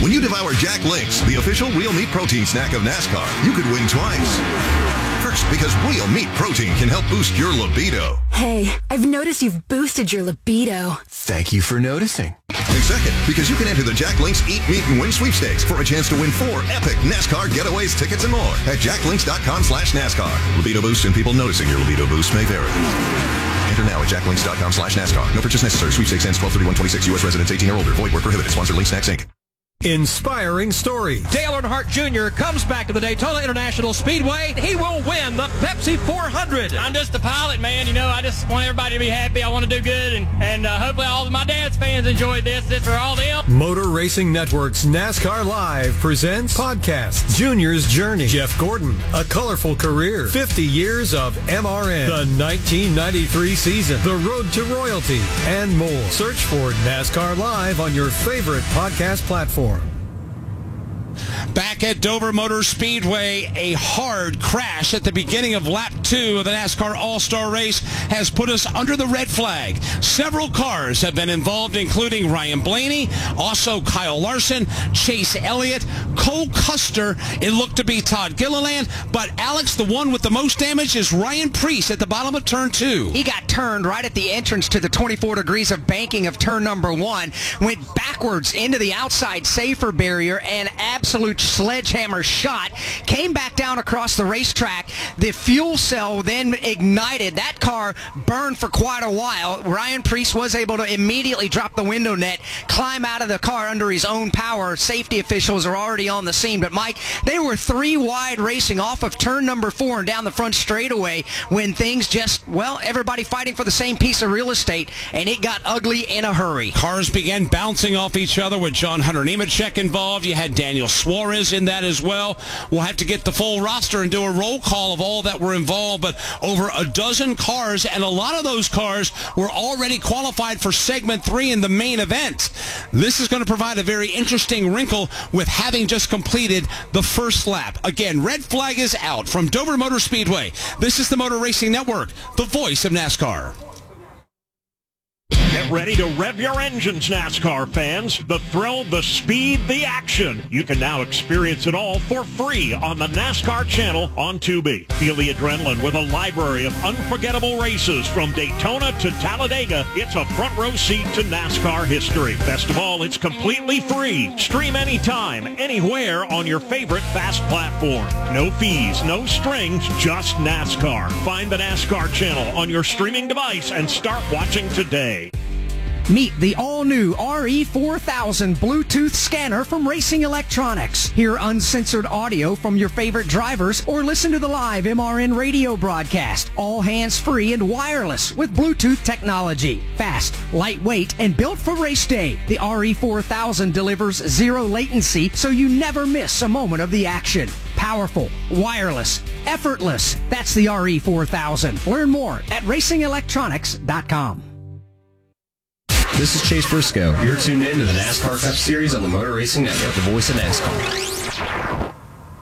When you devour Jack Links, the official real meat protein snack of NASCAR, you could win twice. First, because real meat protein can help boost your libido. Hey, I've noticed you've boosted your libido. Thank you for noticing. And second, because you can enter the Jack Links Eat, Meet, and Win sweepstakes for a chance to win 4 epic NASCAR getaways, tickets, and more at jacklinks.com/NASCAR. Libido boost and people noticing your libido boost may vary. Enter now at jacklinks.com/NASCAR. No purchase necessary. Sweepstakes ends 12/31/26. U.S. residents 18 or older. Void where prohibited. Sponsor Link Snacks, Inc. Inspiring story. Dale Earnhardt Jr. comes back to the Daytona International Speedway. He will win the Pepsi 400. I'm just a pilot, man. You know, I just want everybody to be happy. I want to do good, and hopefully all of my dad's fans enjoyed this. This for all them. Motor Racing Network's NASCAR Live presents podcast Junior's Journey. Jeff Gordon, a colorful career, 50 years of MRN, the 1993 season, the road to royalty, and more. Search for NASCAR Live on your favorite podcast platform. Back at Dover Motor Speedway, a hard crash at the beginning of lap 2 of the NASCAR All-Star Race has put us under the red flag. Several cars have been involved, including Ryan Blaney, also Kyle Larson, Chase Elliott, Cole Custer. It looked to be Todd Gilliland, but Alex, the one with the most damage is Ryan Preece at the bottom of turn 2. He got turned right at the entrance to the 24 degrees of banking of turn number 1, went backwards into the outside safer barrier, and absolute sledgehammer shot, came back down across the racetrack. The fuel cell then ignited. That car burned for quite a while. Ryan Preece was able to immediately drop the window net, climb out of the car under his own power. Safety officials are already on the scene. But Mike, they were 3 wide racing off of turn number 4 and down the front straightaway when things just, well, everybody fighting for the same piece of real estate, and it got ugly in a hurry. Cars began bouncing off each other with John Hunter Nemechek involved. You had Daniel Suarez in that as well. We'll have to get the full roster and do a roll call of all that were involved, but over a dozen cars, and a lot of those cars were already qualified for segment 3 in the main event. This is going to provide a very interesting wrinkle with having just completed the first lap. Again, red flag is out from Dover Motor Speedway. This is the Motor Racing Network, the voice of NASCAR. Get ready to rev your engines, NASCAR fans. The thrill, the speed, the action. You can now experience it all for free on the NASCAR channel on Tubi. Feel the adrenaline with a library of unforgettable races from Daytona to Talladega. It's a front row seat to NASCAR history. Best of all, it's completely free. Stream anytime, anywhere on your favorite fast platform. No fees, no strings, just NASCAR. Find the NASCAR channel on your streaming device and start watching today. Meet the all-new RE4000 Bluetooth scanner from Racing Electronics. Hear uncensored audio from your favorite drivers or listen to the live MRN radio broadcast. All hands-free and wireless with Bluetooth technology. Fast, lightweight, and built for race day. The RE4000 delivers zero latency so you never miss a moment of the action. Powerful, wireless, effortless. That's the RE4000. Learn more at racingelectronics.com. This is Chase Briscoe. You're tuned in to the NASCAR Cup Series on the Motor Racing Network, the voice of NASCAR.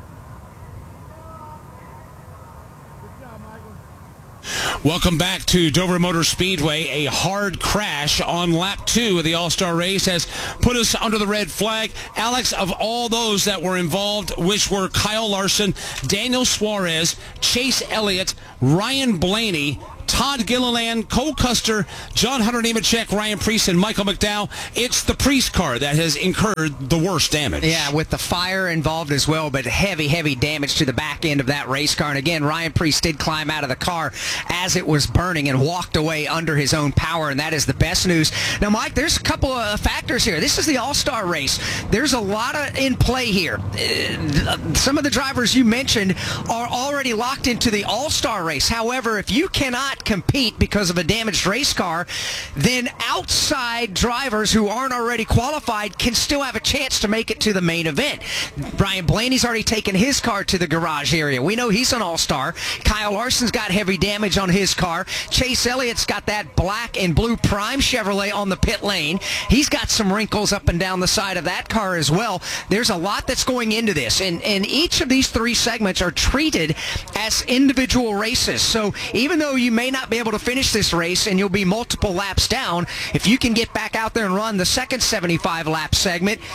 Welcome back to Dover Motor Speedway. A hard crash on lap 2 of the All-Star Race has put us under the red flag. Alex, of all those that were involved, which were Kyle Larson, Daniel Suarez, Chase Elliott, Ryan Blaney, Todd Gilliland, Cole Custer, John Hunter Nemechek, Ryan Preece, and Michael McDowell. It's the Preece car that has incurred the worst damage. Yeah, with the fire involved as well, but heavy, heavy damage to the back end of that race car. And again, Ryan Preece did climb out of the car as it was burning and walked away under his own power, and that is the best news. Now, Mike, there's a couple of factors here. This is the All-Star race. There's a lot in play here. Some of the drivers you mentioned are already locked into the All-Star race. However, if you cannot compete because of a damaged race car, then outside drivers who aren't already qualified can still have a chance to make it to the main event. Ryan Blaney's already taken his car to the garage area. We know he's an all-star. Kyle Larson's got heavy damage on his car. Chase Elliott's got that black and blue Prime Chevrolet on the pit lane. He's got some wrinkles up and down the side of that car as well. There's a lot that's going into this, and each of these 3 segments are treated as individual races. So even though you may not be able to finish this race and you'll be multiple laps down, if you can get back out there and run the second 75 lap segment,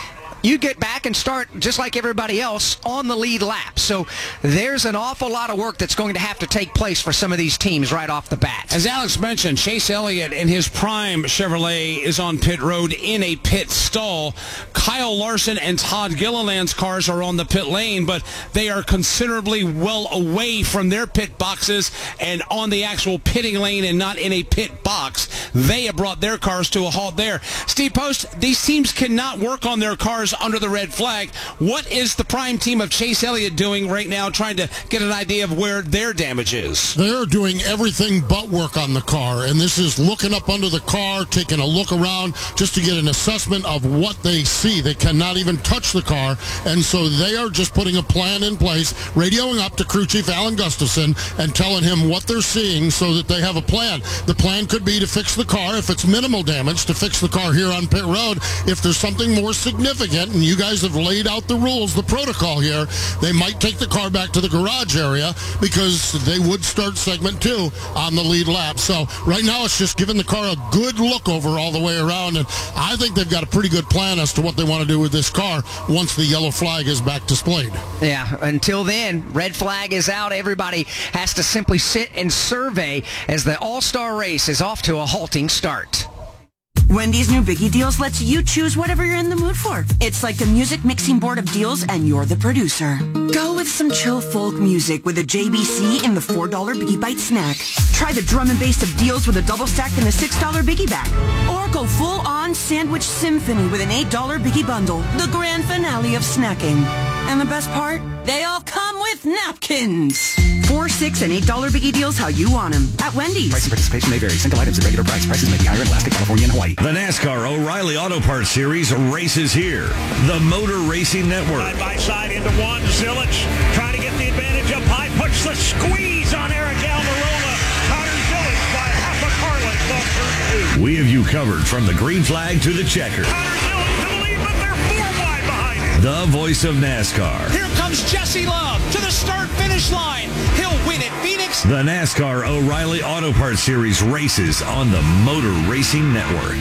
you get back and start, just like everybody else, on the lead lap. So there's an awful lot of work that's going to have to take place for some of these teams right off the bat. As Alex mentioned, Chase Elliott in his prime Chevrolet is on pit road in a pit stall. Kyle Larson and Todd Gilliland's cars are on the pit lane, but they are considerably well away from their pit boxes and on the actual pitting lane and not in a pit box. They have brought their cars to a halt there. Steve Post, these teams cannot work on their cars under the red flag. What is the prime team of Chase Elliott doing right now, trying to get an idea of where their damage is? They're doing everything but work on the car, and this is looking up under the car, taking a look around just to get an assessment of what they see. They cannot even touch the car, and so they are just putting a plan in place, radioing up to crew chief Alan Gustafson and telling him what they're seeing so that they have a plan. The plan could be to fix the car if it's minimal damage, to fix the car here on pit road. If there's something more significant, and you guys have laid out the rules, the protocol here, they might take the car back to the garage area because they would start segment 2 on the lead lap. So right now it's just giving the car a good look over all the way around, and I think they've got a pretty good plan as to what they want to do with this car once the yellow flag is back displayed. Yeah, until then, red flag is out. Everybody has to simply sit and survey as the All-Star race is off to a halting start. Wendy's new Biggie Deals lets you choose whatever you're in the mood for. It's like a music mixing board of deals, and you're the producer. Go with some chill folk music with a JBC in the $4 Biggie Bite snack. Try the drum and bass of deals with a double stack in the $6 Biggie bag. Or go full-on sandwich symphony with an $8 Biggie bundle, the grand finale of snacking. And the best part? They all come with napkins. $4, $6, and $8 Biggie Deals how you want them at Wendy's. Price and participation may vary. Single items at regular price. Prices may be higher in Alaska, California, and Hawaii. The NASCAR O'Reilly Auto Parts Series races here. The Motor Racing Network. Side by side into one. Zilich trying to get the advantage up high. Puts the squeeze on Eric Almirola. Connor Zilich by half a car length off turn 2. We have you covered from the green flag to the checker. Connor Zilich to the lead, but they're 4 wide behind him. The voice of NASCAR. Here comes Jesse Love to the start-finish line. He'll win at Phoenix. The NASCAR O'Reilly Auto Parts Series races on the Motor Racing Network.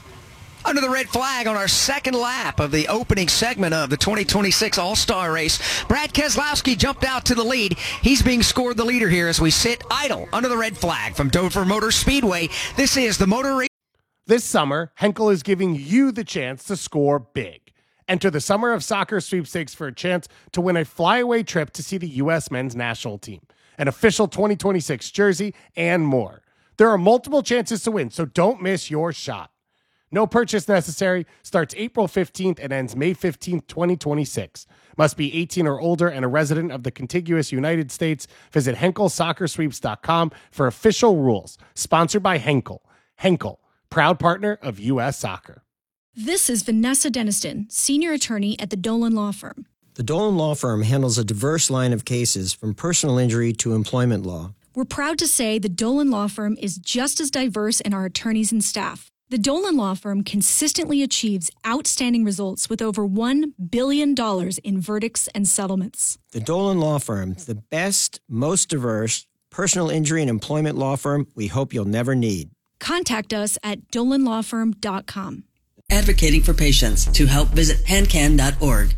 Under the red flag on our second lap of the opening segment of the 2026 All-Star race, Brad Keselowski jumped out to the lead. He's being scored the leader here as we sit idle under the red flag from Dover Motor Speedway. This is the Motor Race. This summer, Henkel is giving you the chance to score big. Enter the Summer of Soccer sweepstakes for a chance to win a flyaway trip to see the U.S. men's national team, an official 2026 jersey, and more. There are multiple chances to win, so don't miss your shot. No purchase necessary. Starts April 15th and ends May 15th, 2026. Must be 18 or older and a resident of the contiguous United States. Visit HenkelSoccerSweeps.com for official rules. Sponsored by Henkel. Henkel, proud partner of U.S. Soccer. This is Vanessa Deniston, senior attorney at the Dolan Law Firm. The Dolan Law Firm handles a diverse line of cases from personal injury to employment law. We're proud to say the Dolan Law Firm is just as diverse in our attorneys and staff. The Dolan Law Firm consistently achieves outstanding results with over $1 billion in verdicts and settlements. The Dolan Law Firm, the best, most diverse personal injury and employment law firm we hope you'll never need. Contact us at dolanlawfirm.com. Advocating for patients. To help, visit pancan.org.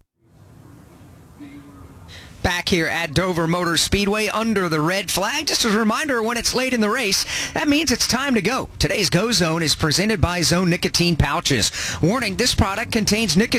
Back here at Dover Motor Speedway under the red flag. Just as a reminder, when it's late in the race, that means it's time to go. Today's Go Zone is presented by Zone Nicotine Pouches. Warning, this product contains nicotine